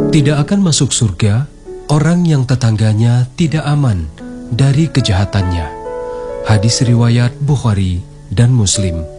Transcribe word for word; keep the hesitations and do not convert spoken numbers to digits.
Tidak akan masuk surga orang yang tetangganya tidak aman dari kejahatannya. Hadis riwayat Bukhari dan Muslim.